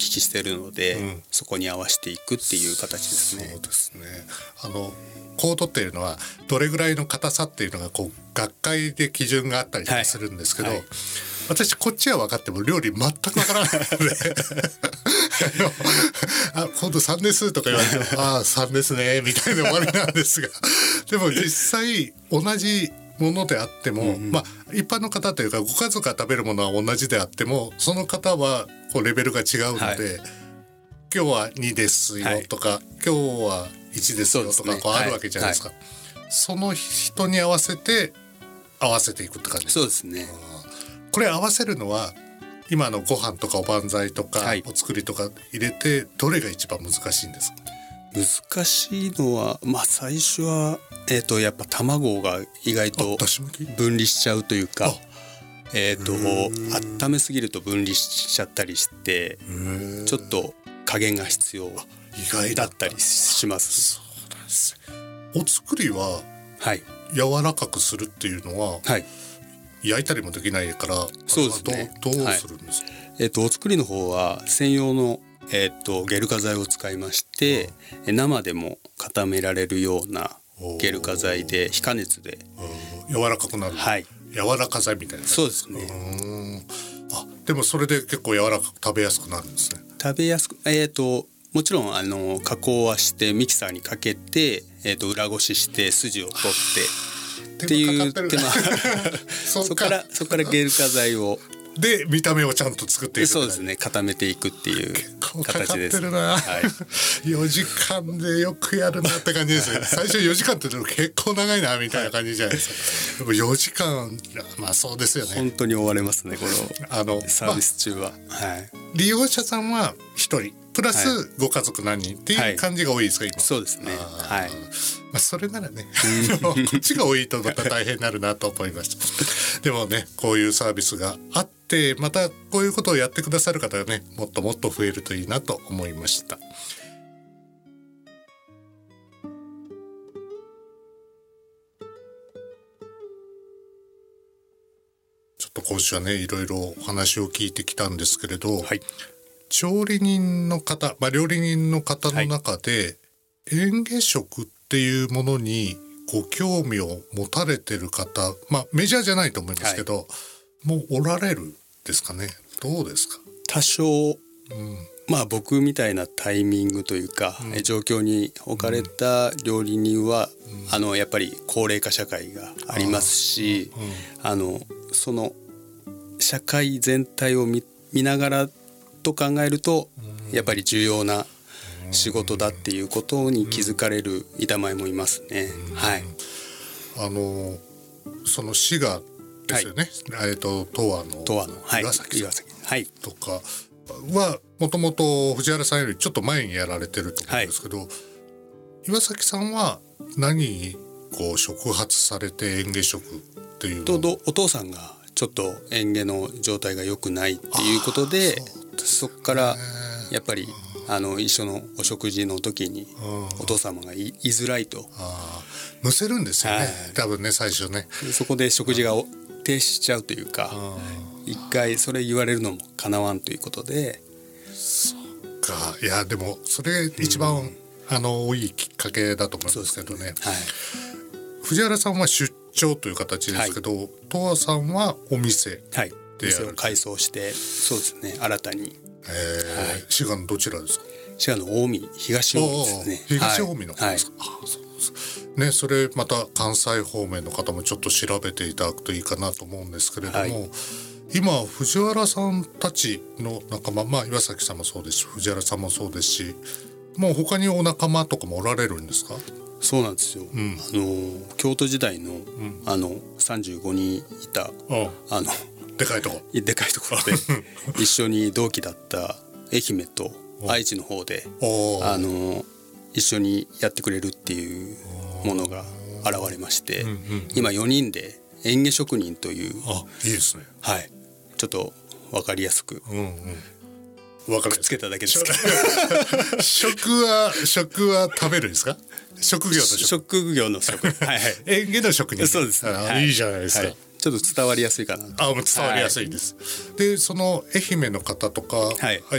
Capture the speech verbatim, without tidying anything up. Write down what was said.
聞きしているので、 うん、 そこに合わせていくっていう形ですね。 そうですね。あのコードっていうのはどれぐらいの硬さっていうのがこう学会で基準があったりとかするんですけど、はいはい、私こっちは分かっても料理全く分からないのであ今度さんですとか言われてもああさんですねみたいな終わりなんですがでも実際同じものであっても、うんうん、まあ一般の方というかご家族が食べるものは同じであってもその方はこうレベルが違うので、はい、今日はにですよとか、はい、今日はいちですよとかこうあるわけじゃないですか。 そ,、ねはいはい、その人に合わせて合わせていくって感じですか。 そうですね。 これ合わせるのは今のご飯とかおばんざいとかお作りとか入れてどれが一番難しいんですか。 難しいのは、まあ、最初は、えーと、やっぱ卵が意外と分離しちゃうというか、えーと、温めすぎると分離しちゃったりしてちょっと加減が必要だったりします。 そうなんです。お作りは柔らかくするっていうのは、はい、焼いたりもできないから、 そうですね。 どう、どうするんですか。 はい、えーと、お作りの方は専用のえー、とゲル化剤を使いまして、うん、生でも固められるようなゲル化剤で非加熱で柔らかくなる、はい、柔らか剤みたいな。 そうですね。 うんあでもそれで結構柔らかく食べやすくなるんですね。 食べやすく、えー、ともちろんあの加工はしてミキサーにかけて、えー、と裏ごしして筋を取ってっていう手間そこからそこからゲル化剤をで見た目をちゃんと作っていく。 そうですね。固めていくっていう形です。 結構かかってるな、はい、よじかんでよくやるなって感じですね。最初よじかんって結構長いなみたいな感じじゃないですか。でもよじかんまあそうですよね。 本当に追われますねこのあのサービス中は、まあはい、 利用者さんはひとりプラスご家族何人っていう感じが多いですか、はい、今。 そうですね。はい。 まあ、それならねこっちが多いとまた大変になるなと思いましたでもねこういうサービスがあってまたこういうことをやってくださる方がねもっともっと増えるといいなと思いました。ちょっと今週はねいろいろお話を聞いてきたんですけれど、はい、調理人の方、まあ、料理人の方の中で、はい、嚥下食っていうものにご興味を持たれてる方、まあメジャーじゃないと思いますけど、はい、もうおられるですかね。どうですか。 多少、うん、まあ僕みたいなタイミングというか、うん、状況に置かれた料理人は、うん、あのやっぱり高齢化社会がありますし、あ、うん、あのその社会全体を 見, 見ながらと考えると、うん、やっぱり重要な仕事だっていうことに気づかれる板前もいますね。うん、はい。 あのその滋賀ですよね。はい、えっと東亜の岩崎さんとかはもともと藤原さんよりちょっと前にやられてると思うんですけど、はい、岩崎さんは何にこう触発されて嚥下食っていうのを。 お父さんがちょっと嚥下の状態が良くないっていうことで、そこからやっぱりあの一緒のお食事の時にお父様が言いづらいと。 あむせるんですよね、はい、多分ね最初ね。 そこで食事が停止しちゃうというか、一回それ言われるのもかなわんということで。 そうか。いやでもそれが一番、うん、あの多いきっかけだと思うんですけどね。はい、藤原さんは出張という形ですけど、はい、東亜さんはお店でやる、はい、 店を改装して、そうですね、新たに。 えーはい、滋賀のどちらですか。 滋賀の近江、東近江ですね。 東近江の方ですか。はい、あそうですね。それまた関西方面の方もちょっと調べていただくといいかなと思うんですけれども、はい、今藤原さんたちの仲間、まあ岩崎さんもそうですし藤原さんもそうですし、もう他にお仲間とかもおられるんですか。 そうなんですよ。うん、あの京都時代の、うん、あのさんじゅうごにんいた、ああのでかいとこでかいところで一緒に同期だった愛媛と愛知の方であの一緒にやってくれるっていうものが現れまして、うんうんうん、今よにんで嚥下職人という、 あいいですね、 はい、ちょっと分かりやすく、うんうん、くっつけただけですけど食は食は食べるんですか。職業の職職業の職はい、はい、 嚥下の職人。そうです、はい、いいじゃないですか、はい、 ちょっと伝わりやすいかなと。 あ、もう伝わりやすいです、はい、でその愛媛の方とか、はい、愛